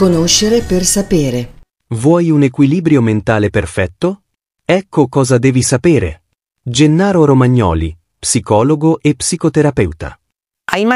Conoscere per sapere. Vuoi un equilibrio mentale perfetto? Ecco cosa devi sapere. Gennaro Romagnoli, psicologo e psicoterapeuta. Hai mai